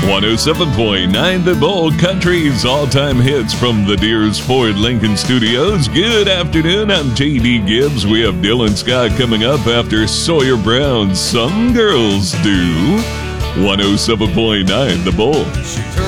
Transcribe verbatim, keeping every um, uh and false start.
one oh seven point nine The Bull, country's all-time hits from the Deers Ford Lincoln Studios. Good afternoon, I'm J D Gibbs. We have Dylan Scott coming up after Sawyer Brown's Some Girls Do. one oh seven point nine The Bull.